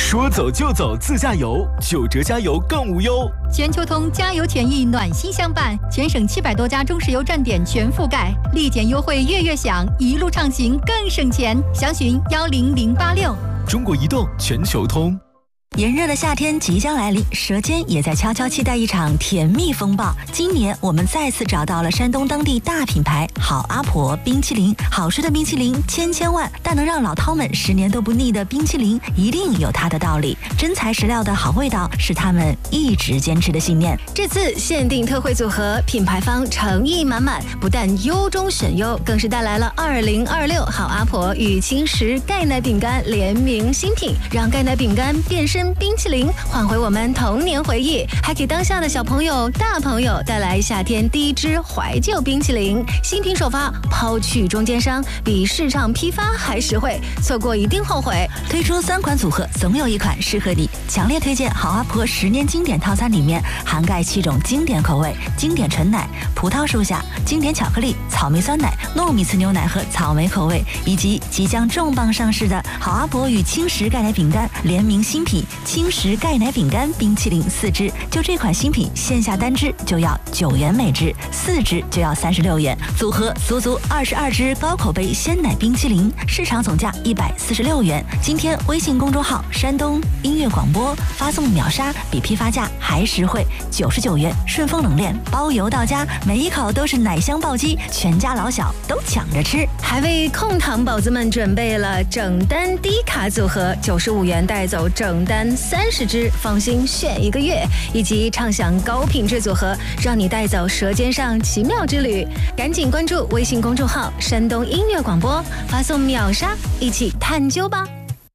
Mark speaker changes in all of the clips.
Speaker 1: 说走就走自驾游，9折加油更无忧。
Speaker 2: 全球通加油权益暖心相伴，全省700多家中石油站点全覆盖，立减优惠月月享，一路畅行更省钱。详询10086。
Speaker 1: 中国移动全球通。
Speaker 3: 炎热的夏天即将来临，舌尖也在悄悄期待一场甜蜜风暴。今年我们再次找到了山东当地大品牌好阿婆冰淇淋。好吃的冰淇淋千万，但能让老饕们10年都不腻的冰淇淋，一定有它的道理。真材实料的好味道是他们一直坚持的信念。
Speaker 4: 这次限定特惠组合，品牌方诚意满满，不但优中选优，更是带来了2026好阿婆与轻食钙奶饼干联名新品，让钙奶饼干变身冰淇淋，换回我们童年回忆，还给当下的小朋友大朋友带来夏天第一支怀旧冰淇淋。新品首发，抛去中间商，比市场批发还实惠，错过一定后悔。
Speaker 3: 推出3款组合，总有一款适合你。强烈推荐好阿婆10年经典套餐，里面涵盖7种经典口味：经典纯奶、葡萄树下、经典巧克力、草莓酸奶、糯米糍牛奶和草莓口味，以及即将重磅上市的好阿婆与轻食钙奶饼干联名新品轻食钙奶饼干冰淇淋4支。就这款新品，线下单支就要9元每支，4支就要36元，组合足22支高口碑鲜奶冰淇淋，市场总价146元。今天微信公众号山东音乐广播发送秒杀，比批发价还实惠，99元顺丰冷链包邮到家，每一口都是奶香暴击，全家老小都抢着吃。
Speaker 4: 还为控糖宝子们准备了整单低卡组合，95元带走整单30支，放心选1个月，以及畅享高品质组合，让你带走舌尖上奇妙之旅。赶紧关注微信公众号山东音乐广播，发送秒杀，一起探究吧。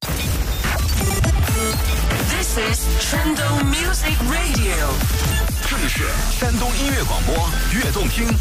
Speaker 5: This is 山东 Music Radio，
Speaker 1: 这里是山东音乐广播，悦动听